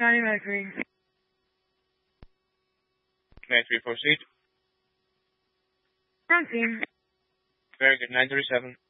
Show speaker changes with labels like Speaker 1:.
Speaker 1: County Mercury.
Speaker 2: May I proceed?
Speaker 1: Proceed.
Speaker 2: Very good. 937.